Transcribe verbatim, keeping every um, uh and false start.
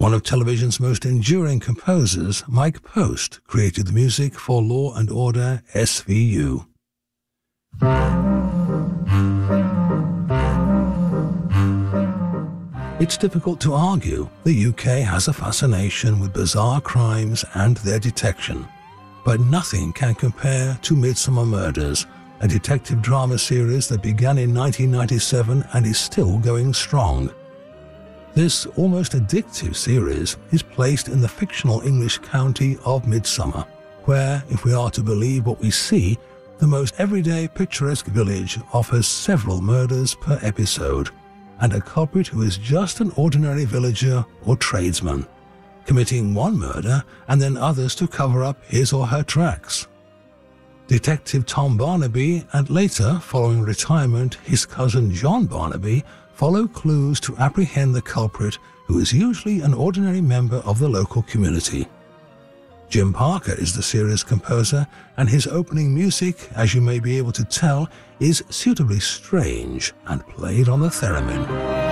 One of television's most enduring composers, Mike Post, created the music for Law and Order S V U. It's difficult to argue the U K has a fascination with bizarre crimes and their detection, but nothing can compare to Midsomer Murders, a detective drama series that began in nineteen ninety-seven and is still going strong. This almost addictive series is placed in the fictional English county of Midsomer, where, if we are to believe what we see, the most everyday picturesque village offers several murders per episode, and a culprit who is just an ordinary villager or tradesman, committing one murder and then others to cover up his or her tracks. Detective Tom Barnaby and later, following retirement, his cousin John Barnaby follow clues to apprehend the culprit, who is usually an ordinary member of the local community. Jim Parker is the series composer, and his opening music, as you may be able to tell, is suitably strange and played on the theremin.